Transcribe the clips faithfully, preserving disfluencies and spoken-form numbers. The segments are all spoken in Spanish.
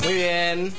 Muy bien.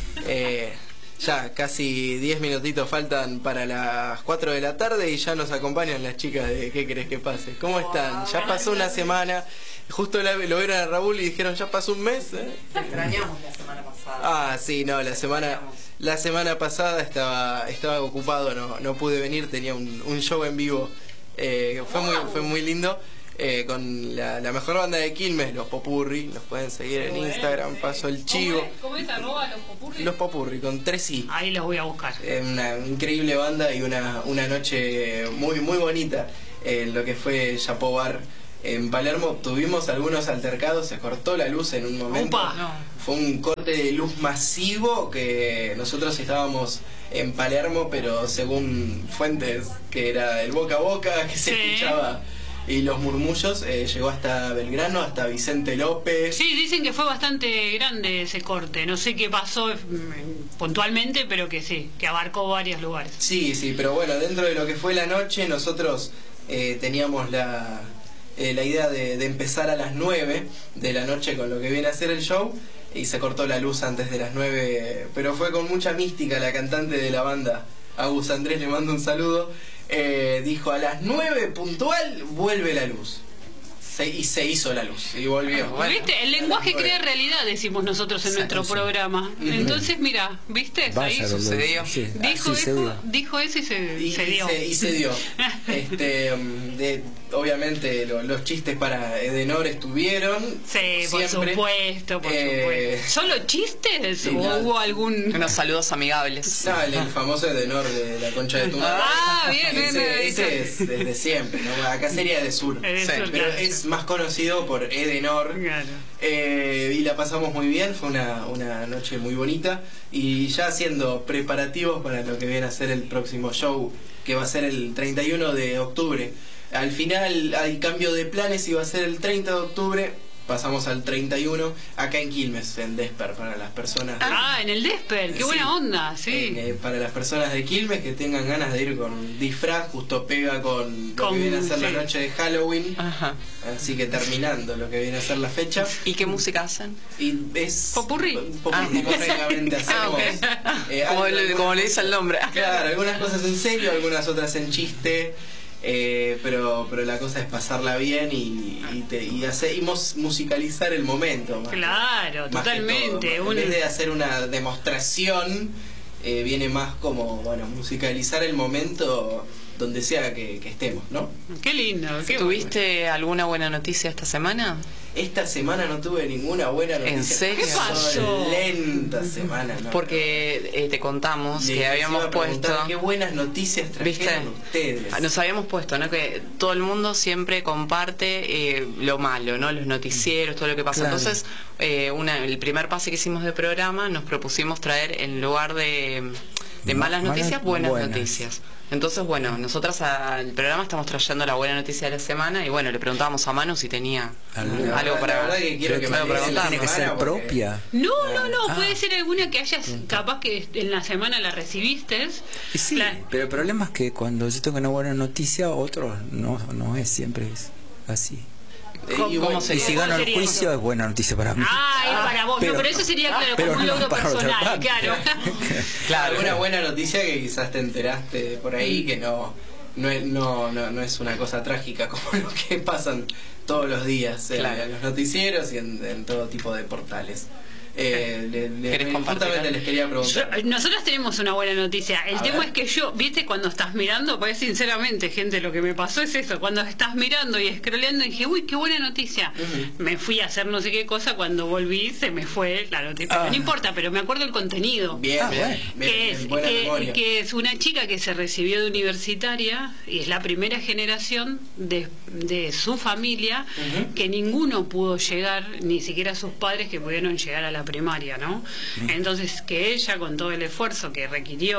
Eh, ya casi diez minutitos faltan para las cuatro de la tarde y ya nos acompañan las chicas de ¿Qué querés que pase? ¿Cómo están? Ya pasó una semana. Justo la, lo vieron a Raúl y dijeron, ¿ya pasó un mes? ¿Eh? Te extrañamos la semana pasada. Ah, sí, no, la semana la semana pasada estaba estaba ocupado, no no pude venir, tenía un, un show en vivo. Eh, fue muy fue muy lindo. Eh, con la, la mejor banda de Quilmes, Los Popurri, los pueden seguir en Instagram, paso el chivo. ¿Cómo es? ¿Cómo es? Arroba Los Popurri. Los Popurri, con tres i. Ahí los voy a buscar. Eh, una increíble banda y una, una noche muy muy bonita en lo que fue Chapo Bar en Palermo. Tuvimos algunos altercados, se cortó la luz en un momento. Opa, no. Fue un corte de luz masivo que nosotros estábamos en Palermo, pero según fuentes que era el boca a boca que se Sí. escuchaba y los murmullos, eh, llegó hasta Belgrano, hasta Vicente López. Sí, dicen que fue bastante grande ese corte. No sé qué pasó mm, puntualmente, pero que sí, que abarcó varios lugares. Sí, sí, pero bueno, dentro de lo que fue la noche, nosotros eh, teníamos la, eh, la idea de, de empezar a las nueve de la noche con lo que viene a ser el show, y se cortó la luz antes de las nueve, pero fue con mucha mística. La cantante de la banda, Agus Andrés, le mando un saludo, eh, dijo a las nueve puntual vuelve la luz. Se, y se hizo la luz y volvió. Bueno, ¿Viste? El lenguaje crea realidad, decimos nosotros en nuestro sí. programa. Entonces, mira, ¿viste? Vaya, Ahí lo- sucedió. sí, Dijo, así se eso, dio. dijo eso y se, y se y dio. se, y se dio. Este, um, de, obviamente lo- los chistes para Edenor estuvieron. Sí, por siempre. supuesto, por Eh, supuesto. ¿Solo chistes sí, o nada. hubo algún...? Unos saludos amigables. No, el, el famoso Edenor de la concha de tu madre. Ah, bien, bien, ese, bien. ese es desde siempre, ¿no? Acá sería de sur. Es de Sí, sur, pero claro, es sí. más conocido por Edenor. Claro. Eh, y la pasamos muy bien, fue una, una noche muy bonita. Y ya haciendo preparativos para lo que viene a ser el próximo show, que va a ser el treinta y uno de octubre. Al final hay cambio de planes y va a ser el treinta de octubre. Pasamos al treinta y uno acá en Quilmes, en Desper, para las personas. Ah, en el Desper, qué Sí. buena onda, sí. Eh, para las personas de Quilmes que tengan ganas de ir con disfraz, justo pega con lo Con- que viene a ser la sí. noche de Halloween. Ajá. Así que terminando lo que viene a ser la fecha. ¿Y qué música hacen? Y es Popurrí. popurrí, Ah, popurrí. básicamente hacemos. Ah, ok. eh, Como algo- le, como le dice el nombre. Claro, algunas cosas en serio, algunas otras en chiste. Eh, pero pero la cosa es pasarla bien y, y, te, y hacer y mos- musicalizar el momento más que- Claro, más que totalmente. todo. Un- En vez de hacer una demostración, eh, viene más como, bueno, musicalizar el momento donde sea que, que estemos, ¿no? Qué lindo. Qué ¿Tuviste alguna buena noticia esta semana? Esta semana no tuve ninguna buena noticia. ¿En serio? ¿Qué pasó? Lenta semana, ¿no? Porque eh, te contamos Les que habíamos iba a preguntar puesto... qué buenas noticias trajeron ¿Viste? ustedes. Nos habíamos puesto, ¿no? Que todo el mundo siempre comparte eh, lo malo, ¿no? Los noticieros, todo lo que pasa. Claro. Entonces, eh, una, el primer pase que hicimos de programa nos propusimos traer, en lugar de, de Ma- malas malas, noticias, buenas, buenas. noticias. Entonces, bueno, nosotras al programa estamos trayendo la buena noticia de la semana y bueno, le preguntábamos a Manu si tenía Algo. algo La para... verdad que quiero que me algo para digan la contarnos. Tiene que ser semana porque- propia. No, no, no, Ah. puede ser alguna que hayas, capaz que en la semana la recibiste. Y sí, La- pero el problema es que cuando yo tengo una buena noticia, otro no, no es, siempre es así. Eh, ¿Cómo- y bueno, cómo Y sería? si gano el sería juicio eso? es buena noticia para mí. Ah, es para vos. pero- no, pero eso sería, claro, pero como un no logro para otra personal, parte. claro. Claro. alguna buena noticia que quizás te enteraste por ahí, que no no es, no, no, no es una cosa trágica como lo que pasan todos los días en, Claro. en los noticieros y en, en todo tipo de portales. Eh, le- le- ¿Querés compartir justamente algo? les quería Yo- preguntar. nosotros tenemos una buena noticia. El A tema ver. es que yo, viste, cuando estás mirando, pues sinceramente, gente, lo que me pasó es eso. Cuando estás mirando y scrolleando, dije, uy, qué buena noticia. Ujú. Me fui a hacer no sé qué cosa, cuando volví se me fue la noticia. Ah. No importa, pero me acuerdo el contenido. Bien, Ah, bien, bueno. bien, que, bien, es, buena que- memoria. que es una chica que se recibió de universitaria y es la primera generación de, de su familia Ujú. que ninguno pudo llegar, ni siquiera sus padres que pudieron llegar a la primaria, ¿no? Entonces que ella, con todo el esfuerzo que requirió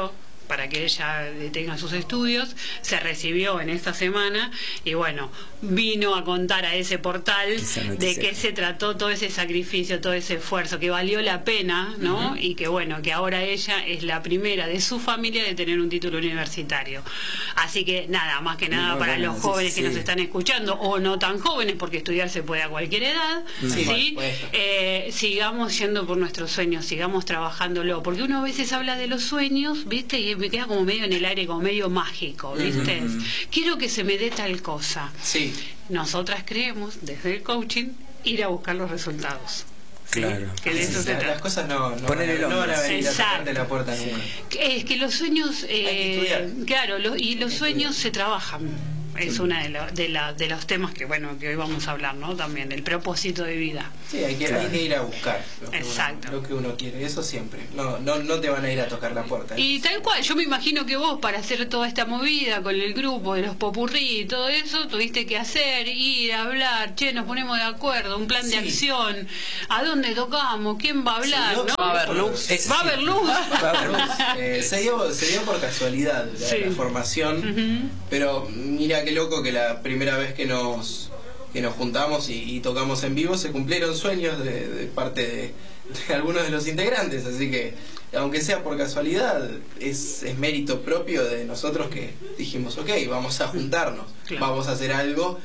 para que ella tenga sus estudios, se recibió en esta semana y bueno, vino a contar a ese portal de qué se trató todo ese sacrificio, todo ese esfuerzo, que valió la pena, ¿no? Uh-huh. Y que bueno, que ahora ella es la primera de su familia de tener un título universitario. Así que nada, más que nada, no, para bueno, los jóvenes sí, que sí. nos están escuchando, o no tan jóvenes, porque estudiar se puede a cualquier edad, sí, ¿sí? Eh, sigamos yendo por nuestros sueños, sigamos trabajándolo, porque uno a veces habla de los sueños, ¿viste? Y me queda como medio en el aire, como medio mágico, ¿viste? Uh-huh. Quiero que se me dé tal cosa. Sí. Nosotras creemos, desde el coaching, ir a buscar los resultados. ¿Sí? Claro. Que de eso sí, se trata. Las cosas no, no, van, a, no van a venir Exacto. a tocarte la puerta nunca. Es que los sueños, eh, claro, lo, y los sueños se trabajan. Es sí. una de, lo, de, la, de los temas que bueno que hoy vamos a hablar, ¿no? También el propósito de vida. Sí, hay que, claro. hay que ir a buscar lo que, Exacto. uno, lo que uno quiere, eso siempre. No, no, no te van a ir a tocar la puerta. ¿eh? Y tal cual, yo me imagino que vos para hacer toda esta movida con el grupo de los popurrí y todo eso, tuviste que hacer, ir, hablar, che, nos ponemos de acuerdo, un plan sí. de acción, a dónde tocamos, quién va a hablar, sí, ¿no? Va a haber luz. Va a haber luz. Va a haber luz. Eh, se, dio, se dio por casualidad la, sí. la formación, uh-huh. pero mira qué loco que la primera vez que nos que nos juntamos y, y tocamos en vivo se cumplieron sueños de, de parte de, de algunos de los integrantes, así que aunque sea por casualidad es, es mérito propio de nosotros que dijimos ok, vamos a juntarnos, claro. vamos a hacer algo.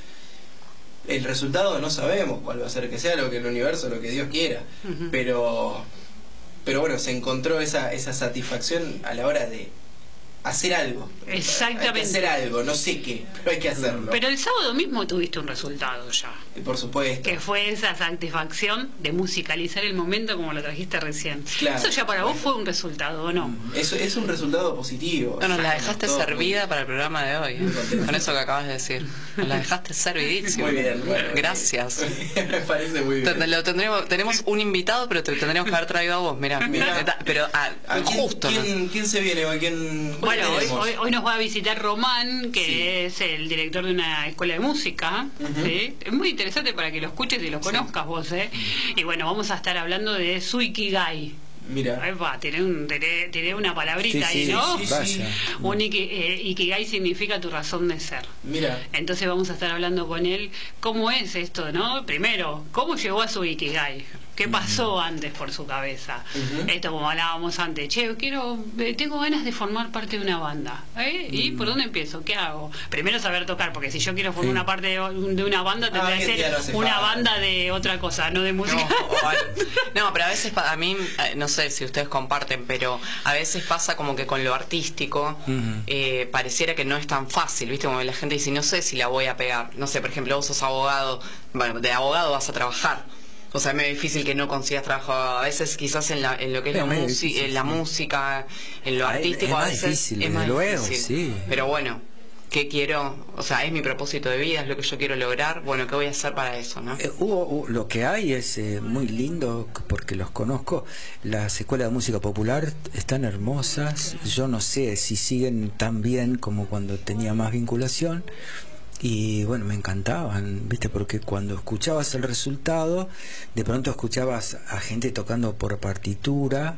El resultado no sabemos cuál va a ser, que sea lo que el universo, lo que Dios quiera, uh-huh. pero pero bueno, se encontró esa, esa satisfacción a la hora de hacer algo. Exactamente. Hay que hacer algo, no sé qué, pero hay que hacerlo. Pero el sábado mismo tuviste un resultado ya. Y por supuesto. Que fue esa satisfacción de musicalizar el momento como lo trajiste recién. Claro. Eso ya para vos fue un resultado, ¿o no? Eso es un resultado positivo. No, nos la dejaste todo servida muy... para el programa de hoy, ¿eh? Con eso que acabas de decir. Nos la dejaste servidísima. Muy bien, bueno. Gracias. Me parece muy bien. Lo tendremos, tenemos un invitado, pero te tendremos que haber traído a vos, mirá. Mirá. Pero a, ¿A justo. ¿Quién, ¿quién, ¿Quién se viene hoy? ¿Quién, bueno, hoy, hoy, hoy nos va a visitar Román, que sí. es el director de una escuela de música. Uh-huh. ¿Sí? Es muy interesante para que lo escuches y lo conozcas sí. vos, ¿eh? Y bueno, vamos a estar hablando de su Ikigai. Mira. Va, tiene, un, tiene, tiene una palabrita sí, ahí, sí, ¿no? Sí, sí, sí. Un iki, eh, Ikigai significa tu razón de ser. Mira. Entonces vamos a estar hablando con él. ¿Cómo es esto, no? Primero, ¿cómo llegó a su Ikigai? ¿Qué pasó uh-huh. antes por su cabeza? Uh-huh. Esto como hablábamos antes, che, quiero, tengo ganas de formar parte de una banda, ¿eh? ¿Y uh-huh. por dónde empiezo? ¿Qué hago? Primero saber tocar, porque si yo quiero formar sí. una parte de, de una banda, tendría que ser no una falta. banda de otra cosa, no de música. No, no, pero a veces a mí, no sé si ustedes comparten, pero a veces pasa como que con lo artístico uh-huh. eh, pareciera que no es tan fácil, ¿viste? Como la gente dice, no sé si la voy a pegar. No sé, por ejemplo, vos sos abogado, bueno, de abogado vas a trabajar. O sea, es muy difícil que no consigas trabajo. A veces quizás en, la, en lo que es la, música, en la música, en lo artístico, es, es a veces difícil, es más luego, difícil. Sí. Pero bueno, ¿qué quiero? O sea, es mi propósito de vida, es lo que yo quiero lograr. Bueno, ¿qué voy a hacer para eso, no? Eh, hubo, hubo, lo que hay es eh, muy lindo, porque los conozco. Las escuelas de música popular están hermosas. Yo no sé si siguen tan bien como cuando tenía más vinculación. Y bueno, me encantaban, ¿viste? Porque cuando escuchabas el resultado, de pronto escuchabas a gente tocando por partitura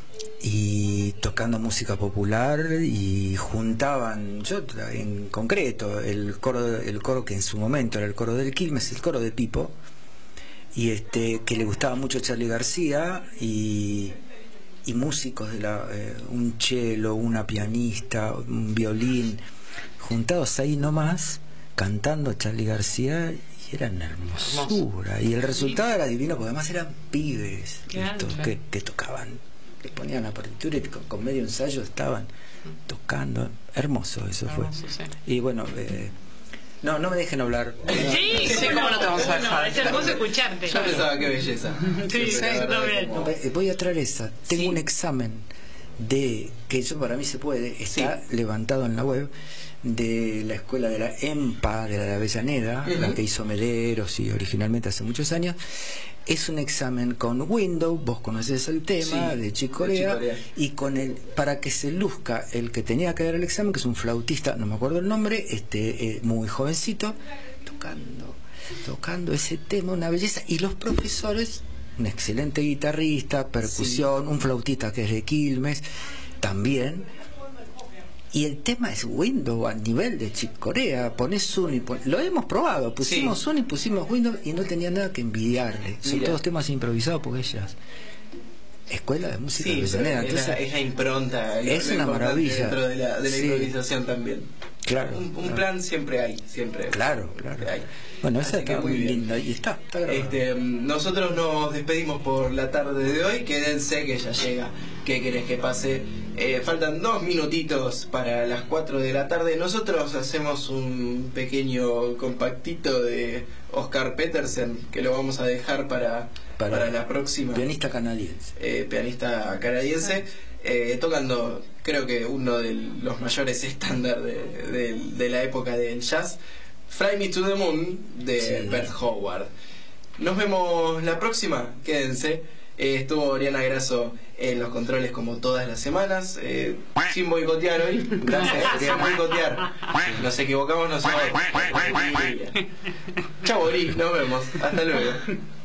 y tocando música popular y juntaban, yo en concreto, el coro, el coro que en su momento era el coro del Quilmes, el coro de Pipo, y este que le gustaba mucho Charly García y y músicos de la eh, un cello, una pianista, un violín, juntados ahí nomás cantando Charly García, y eran hermosura. Y el resultado era divino, porque además eran pibes, claro, estos, claro. Que, que tocaban, que ponían la partitura y con, con medio ensayo estaban tocando. Hermoso eso fue. Hermoso, sí. Y bueno, eh, no, no me dejen hablar. Sí, sí, ¿cómo no te vamos a dejar? Es hermoso escucharte. Yo pensaba, qué belleza. Sí, sí, bien. Voy a traer esa. Tengo sí. un examen de, que eso para mí se puede, está sí. levantado en la web, de la escuela de la EMPA de la Avellaneda, uh-huh. la que hizo Mederos y originalmente hace muchos años. Es un examen con Windows, vos conocés el tema, sí, de Chick Corea, y con el, para que se luzca el que tenía que dar el examen, que es un flautista, no me acuerdo el nombre, este eh, muy jovencito, tocando, tocando ese tema, una belleza, y los profesores, un excelente guitarrista, percusión, sí. un flautista que es de Quilmes, también. Y el tema es Windows a nivel de Chick Corea. Ponés Sony, pon... lo hemos probado, pusimos sí. Sony, pusimos Windows y no tenía nada que envidiarle. Son Mira. todos temas improvisados porque ellas escuela de música sí, de Avellaneda, es, la, es la impronta, es una maravilla dentro de la, de la sí. improvisación también. Claro, un, un claro. plan siempre hay, siempre. Claro, claro. Hay. Bueno, esa está muy linda y está, está este, nosotros nos despedimos por la tarde de hoy. Quédense que ya llega. ¿Qué querés que pase? Eh, faltan dos minutitos para las cuatro de la tarde. Nosotros hacemos un pequeño compactito de Oscar Petersen que lo vamos a dejar para, para, para la próxima. Pianista canadiense. Eh, pianista canadiense. Eh, tocando, creo que uno de los mayores estándares de, de, de la época del jazz, Fly Me to the Moon, de sí. Bert Howard. Nos vemos la próxima, quédense. Eh, estuvo Oriana Grasso en los controles como todas las semanas, eh, sin boicotear hoy. Gracias, sin boicotear. Nos equivocamos nosotros. Chau, Ori, nos vemos. Hasta luego.